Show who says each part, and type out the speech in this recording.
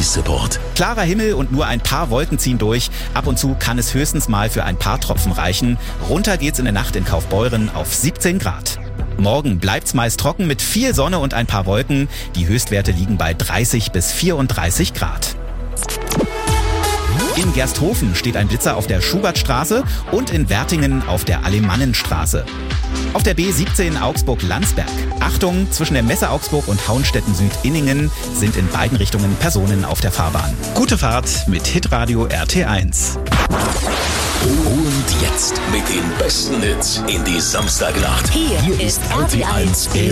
Speaker 1: Police-Support.
Speaker 2: Klarer Himmel und nur ein paar Wolken ziehen durch. Ab und zu kann es höchstens mal für ein paar Tropfen reichen. Runter geht's in der Nacht in Kaufbeuren auf 17 Grad. Morgen bleibt's meist trocken mit viel Sonne und ein paar Wolken. Die Höchstwerte liegen bei 30 bis 34 Grad. In Gersthofen steht ein Blitzer auf der Schubertstraße und in Wertingen auf der Alemannenstraße. Auf der B17 Augsburg-Landsberg. Achtung, zwischen der Messe Augsburg und Hauenstetten-Süd-Inningen sind in beiden Richtungen Personen auf der Fahrbahn. Gute Fahrt mit Hitradio RT1.
Speaker 1: Und jetzt mit den besten Hits in die Samstagnacht.
Speaker 3: Hier ist RT1